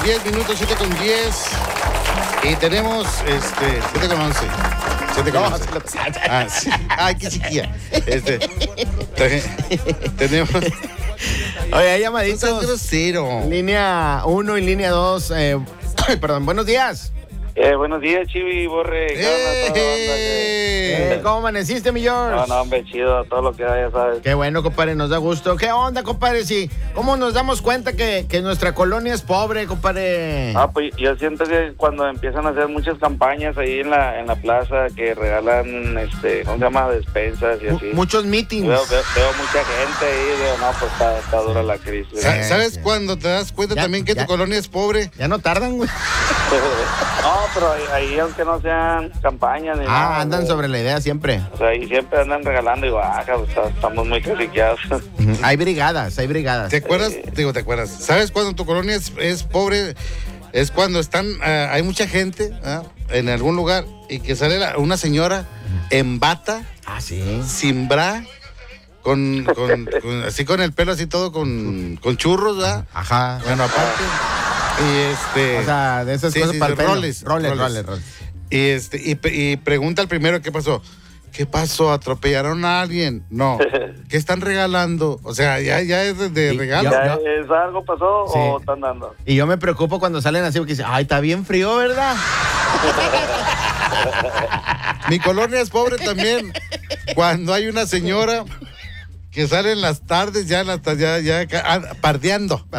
10 minutos, 7:10. Y tenemos 7:11. 7:11. Sí. Ay, qué chiquilla. Tenemos. Oye, hay llamaditos. Grosero. Línea 1 y línea 2. Perdón, buenos días. Buenos días, Chivi, Borre. ¿Cómo amaneciste, mi George? No, hombre, chido, todo lo que da, ya sabes. Qué bueno, compadre, nos da gusto. ¿Qué onda, compadre? Sí, ¿cómo nos damos cuenta que nuestra colonia es pobre, compadre? Pues yo siento que cuando empiezan a hacer muchas campañas ahí en la plaza que regalan, ¿cómo se llama? Despensas y así. Muchos meetings. Veo mucha gente ahí, digo, no, pues está dura la crisis. ¿Sabes cuándo te das cuenta también que tu colonia es pobre? Ya no tardan, güey. No, pero ahí aunque no sean campañas ni nada. Andan sobre la idea siempre. O sea, ahí siempre andan regalando y pues, estamos muy caciqueados. Hay brigadas. ¿Te acuerdas? ¿Te acuerdas? ¿Sabes cuando tu colonia es pobre? Es cuando hay mucha gente en algún lugar y que sale una señora en bata, sí, sin bra, así con el pelo así todo con churros, ¿verdad? Ajá. Bueno, aparte. Y o sea, de esas cosas para el pelo. Roles. Y pregunta al primero qué pasó. ¿Qué pasó? ¿Atropellaron a alguien? No. ¿Qué están regalando? O sea, ya es de regalo. ¿Es algo pasó o están dando? Y yo me preocupo cuando salen así porque dicen, ay, está bien frío, ¿verdad? Mi colonia es pobre también. Cuando hay una señora que sale en las tardes, pardeando.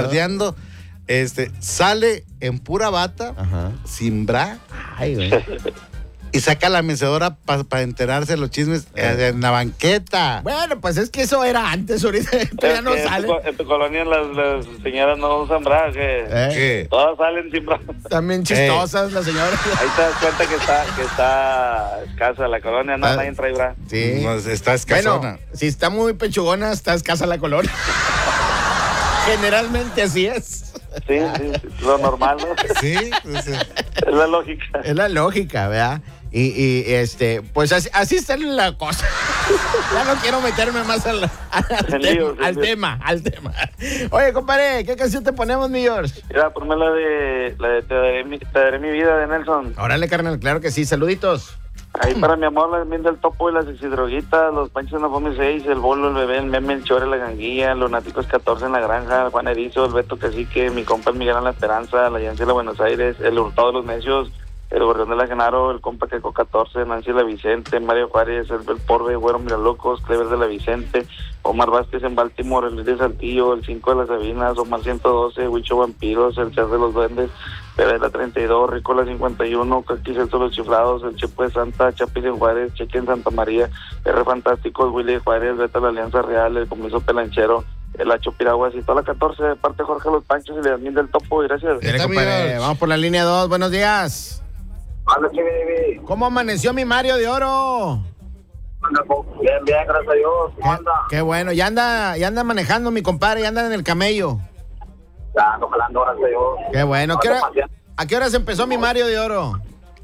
Sale en pura bata, sin bra. Ay, güey. Y saca la mecedora para enterarse de los chismes en la banqueta. Bueno, pues es que eso era antes, ahorita ya no sale. En tu colonia las señoras no usan bra, ¿Qué? Todas salen sin bra. También chistosas las señoras. Ahí te das cuenta que está escasa la colonia, nadie trae bra. Sí. No, está escasona. Bueno, si está muy pechugona, está escasa la colonia. Generalmente así es. Sí, lo normal, ¿no? Sí. Es la lógica. Es la lógica, ¿verdad? Y pues así está la cosa. Ya no quiero meterme más al tema. Oye, compadre, ¿qué canción te ponemos, mi George? Mira, ponme la de Te daré mi vida de Nelson. Órale, carnal, claro que sí, saluditos. Ahí para mi amor, la enmienda del Topo y las exidroguitas, los Panchos en la Fome 6, el Bolo, el Bebé, el Meme, el Chore, la Ganguilla, los Náticos 14 en la Granja, el Juan Erizo, el Beto Cacique, mi compa el Miguel en la Esperanza, la Yancy de la Buenos Aires, el Hurtado de los Necios, el Gorrión de la Genaro, el compa Queco 14, Nancy de la Vicente, Mario Juárez, el Porbe, Güero Miralocos, Clever de la Vicente, Omar Vázquez en Baltimore, el Luis de Saltillo, el 5 de las Sabinas, Omar 112, Huicho Vampiros, el Char de los Duendes, Pedela 32, Ricola 51, Caquis el Los Chiflados, el Chepo de Santa, Chapis en Juárez, Cheque en Santa María, R Fantástico, el Willy de Juárez, Beta la Alianza Real, el Comiso Pelanchero, el Hacho Piraguas y toda la 14 de parte de Jorge Los Panchos y el admin del Topo. Gracias. Vamos por la línea 2, buenos días. ¿Cómo amaneció mi Mario de Oro? Bien, gracias a Dios. ¿Cómo anda? Qué bueno, ya anda manejando mi compadre, ya anda en el camello. Ya ando jalando, gracias a Dios. Qué bueno. ¿A qué horas empezó mi Mario de Oro?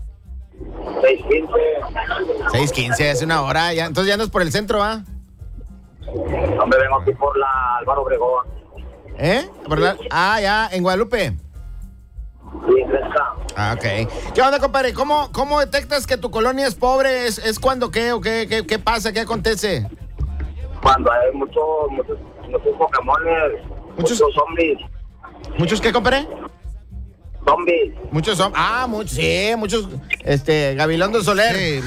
6:15. 6:15, hace una hora. Ya, entonces ya andas por el centro, ¿ah? Hombre, vengo aquí por la Álvaro Obregón. Ya, en Guadalupe. Sí, fresca. Ok. ¿Qué onda, compadre? ¿Cómo detectas que tu colonia es pobre? ¿Es cuando qué o qué pasa? ¿Qué acontece? Cuando hay muchos Pokémones, muchos zombies. ¿Muchos qué, compadre? Zombies. Muchos zombies. Muchos, Gabilondo Soler. Sí,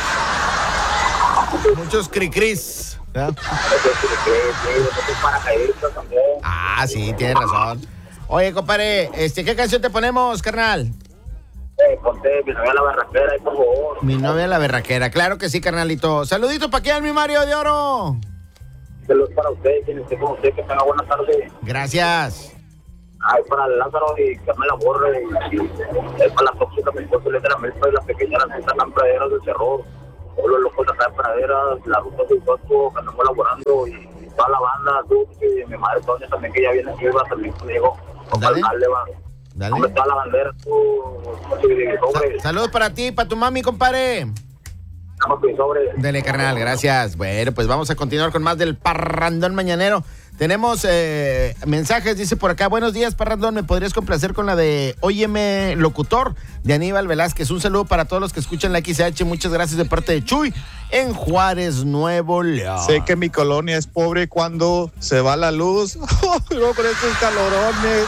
muchos cricris. Muchos paracaidistas también. Sí, tienes razón. Oye, compadre, ¿qué canción te ponemos, carnal? Ponte Mi novia la berraquera, ahí, por favor. Mi novia la berraquera, claro que sí, carnalito. Saludito para quién, mi Mario de Oro. Saludos para usted, quien esté con usted, que tenga buena tarde. Gracias. Ay, para Lázaro y Carmela Borre, y para la tóxica, mi esposo le de la Melpa y las pequeñas que están en praderas del Cerro, todos los locos de acá en praderas, la ruta del Costco, que andamos laborando, y toda la banda, tú, y mi madre Toña también, que ya viene aquí, va también conmigo. Dale. Dale. Hombre, toda la bandera, tú, Saludos para ti y para tu mami, compadre. Dele, carnal, gracias. Bueno, pues vamos a continuar con más del Parrandón Mañanero. Tenemos mensajes, dice por acá: buenos días, Parrandón, ¿me podrías complacer con la de Óyeme Locutor de Aníbal Velázquez? Un saludo para todos los que escuchan la XH, muchas gracias de parte de Chuy en Juárez, Nuevo León. Sé que mi colonia es pobre cuando se va la luz, pero por esos calorones.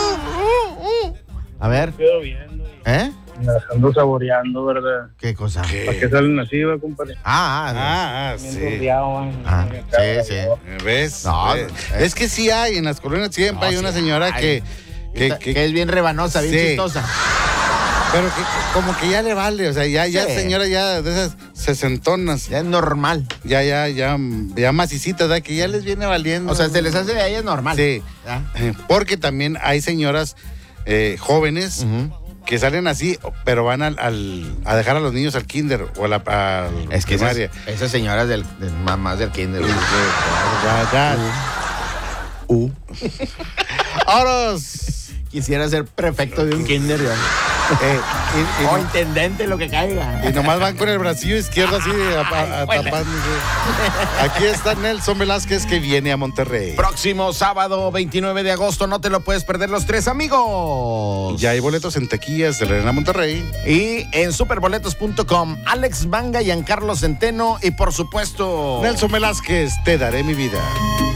A ver. Quedo viendo. ¿Eh? Me las ando saboreando, ¿verdad? ¿Qué cosa? ¿Para qué salen así, va, compadre? Sí. Sí. ¿Ves? No, es que sí hay, en las colonias siempre hay una señora que es bien rebanosa, bien Sí. chistosa. Pero que como que ya le vale, o sea, ya Sí. señora ya de esas sesentonas, Ya es normal. ya macicitas, ¿verdad? Que ya les viene valiendo. O sea, se les hace de ahí es normal. Sí. ¿Ya? Porque también hay señoras jóvenes que salen así, pero van a dejar a los niños al kinder o a la Es que primaria. esas señoras del mamás del kinder. Ahora, Quisiera ser prefecto de un kinder. O intendente, lo que caiga. y nomás van con el bracillo izquierdo así, tapándose. Aquí está Nelson Velázquez, que viene a Monterrey. Próximo sábado 29 de agosto, no te lo puedes perder, Los Tres Amigos. Ya hay boletos en taquillas de la Arena Monterrey. Y en superboletos.com, Alex Manga, Giancarlo Centeno y por supuesto Nelson Velázquez, te daré mi vida.